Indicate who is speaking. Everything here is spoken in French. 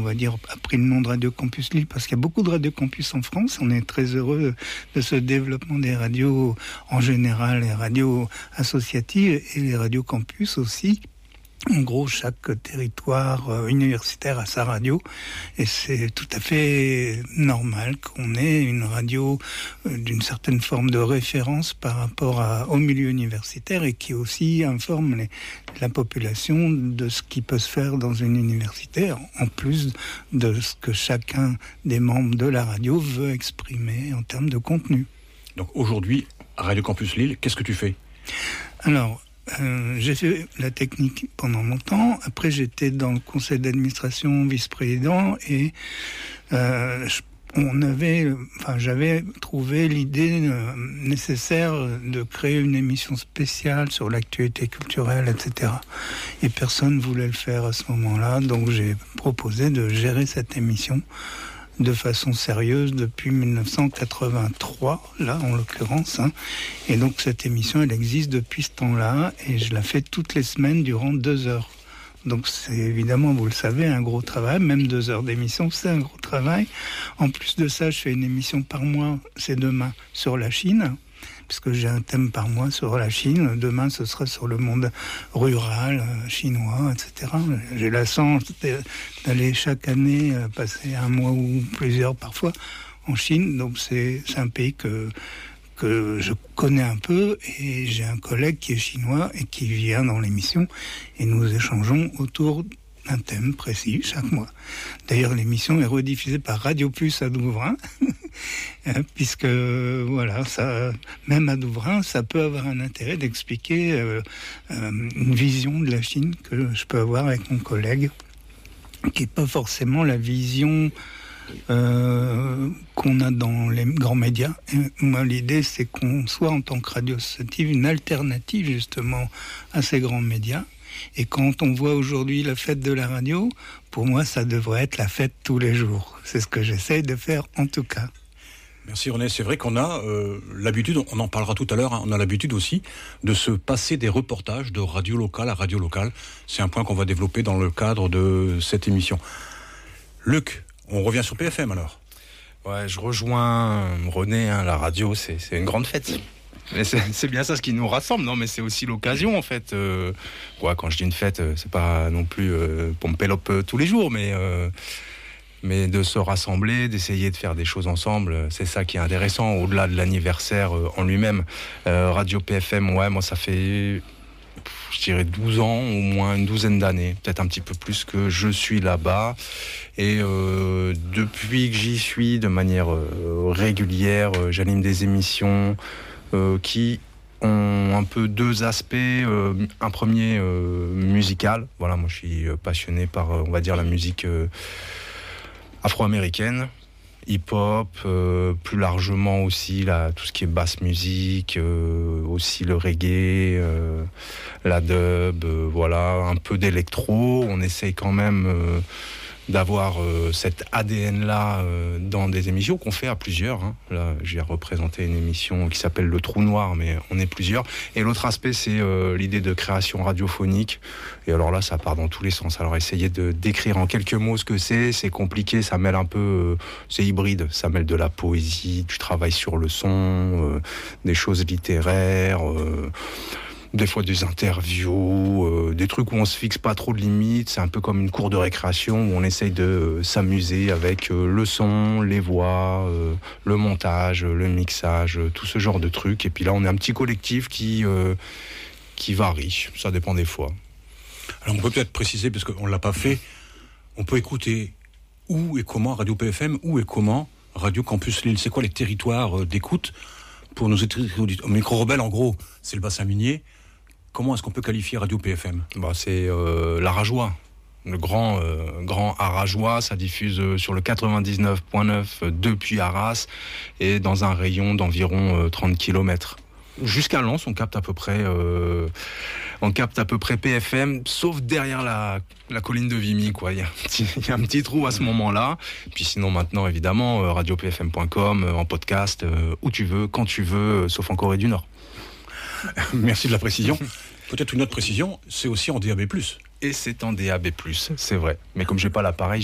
Speaker 1: va dire, a pris le nom de Radio Campus Lille parce qu'il y a beaucoup de Radio Campus en France. On est très heureux de ce développement des radios en général, les radios associatives et les radios campus aussi. En gros, chaque territoire universitaire a sa radio et c'est tout à fait normal qu'on ait une radio d'une certaine forme de référence par rapport au milieu universitaire et qui aussi informe la population de ce qui peut se faire dans une université, en plus de ce que chacun des membres de la radio veut exprimer en termes de contenu.
Speaker 2: Donc aujourd'hui, à Radio Campus Lille, qu'est-ce que tu fais ?
Speaker 1: Alors, j'ai fait la technique pendant longtemps. Après, j'étais dans le conseil d'administration, vice-président, et j'avais trouvé l'idée nécessaire de créer une émission spéciale sur l'actualité culturelle, etc. Et personne ne voulait le faire à ce moment-là, donc j'ai proposé de gérer cette émission de façon sérieuse depuis 1983, là en l'occurrence. Et donc cette émission, elle existe depuis ce temps-là et je la fais toutes les semaines durant 2 heures. Donc c'est évidemment, vous le savez, un gros travail, même 2 heures d'émission, c'est un gros travail. En plus de ça, je fais une émission par mois, c'est demain, sur la Chine, puisque j'ai un thème par mois sur la Chine. Demain, ce sera sur le monde rural, chinois, etc. J'ai la chance d'aller chaque année passer un mois ou plusieurs parfois en Chine. Donc c'est un pays que je connais un peu et j'ai un collègue qui est chinois et qui vient dans l'émission et nous échangeons autour d'un thème précis chaque mois. D'ailleurs, l'émission est rediffusée par Radio Plus à Douvrin, puisque voilà, ça, même à Douvrin, ça peut avoir un intérêt d'expliquer une vision de la Chine que je peux avoir avec mon collègue, qui n'est pas forcément la vision qu'on a dans les grands médias. Et moi, l'idée, c'est qu'on soit en tant que radio associative une alternative justement à ces grands médias. Et quand on voit aujourd'hui la fête de la radio, pour moi, ça devrait être la fête tous les jours. C'est ce que j'essaye de faire en tout cas.
Speaker 2: Merci René, c'est vrai qu'on a l'habitude, on en parlera tout à l'heure, on a l'habitude aussi de se passer des reportages de radio locale à radio locale. C'est un point qu'on va développer dans le cadre de cette émission. Luc, on revient sur PFM alors.
Speaker 3: Ouais, je rejoins René, la radio, c'est une grande fête. Mais c'est bien ça ce qui nous rassemble, non, mais c'est aussi l'occasion en fait. Quand je dis une fête, c'est pas non plus pompelope tous les jours, mais de se rassembler, d'essayer de faire des choses ensemble, c'est ça qui est intéressant, au-delà de l'anniversaire en lui-même. Radio PFM, ouais, moi ça fait, je dirais 12 ans, au moins une douzaine d'années, peut-être un petit peu plus que je suis là-bas. Et depuis que j'y suis de manière régulière, j'anime des émissions qui ont un peu 2 aspects. Un premier musical. Voilà, moi je suis passionné par, on va dire, la musique afro-américaine, hip-hop, plus largement aussi tout ce qui est basse musique, aussi le reggae, la dub, voilà, un peu d'électro. On essaye quand même d'avoir cet ADN-là dans des émissions qu'on fait à plusieurs. Là, j'ai représenté une émission qui s'appelle Le Trou Noir, mais on est plusieurs. Et l'autre aspect, c'est l'idée de création radiophonique. Et alors là, ça part dans tous les sens. Alors, essayer de décrire en quelques mots ce que c'est compliqué. Ça mêle un peu... c'est hybride. Ça mêle de la poésie, du travail sur le son, des choses littéraires... des fois des interviews, des trucs où on se fixe pas trop de limites. C'est un peu comme une cour de récréation où on essaye de s'amuser avec le son, les voix, le montage, le mixage, tout ce genre de trucs. Et puis là, on est un petit collectif qui varie. Ça dépend des fois.
Speaker 2: Alors on peut peut-être préciser, parce qu'on l'a pas fait, on peut écouter où et comment Radio PFM, où et comment Radio Campus Lille. C'est quoi les territoires d'écoute pour nos auditeurs? Micro-Rebelle, en gros, c'est le bassin minier. Comment est-ce qu'on peut qualifier Radio PFM ?
Speaker 3: C'est l'Arajois, le grand Arajois. Ça diffuse sur le 99.9 depuis Arras et dans un rayon d'environ 30 km. Jusqu'à Lens, on capte à peu près PFM, sauf derrière la colline de Vimy, quoi. Il y a un petit trou à ce moment-là. Puis sinon, maintenant, évidemment, radiopfm.com, en podcast, où tu veux, quand tu veux, sauf en Corée du Nord.
Speaker 2: Merci de la précision. Peut-être une autre précision, c'est aussi en DAB+.
Speaker 3: Et c'est en DAB+, c'est vrai. Mais comme j'ai pas l'appareil,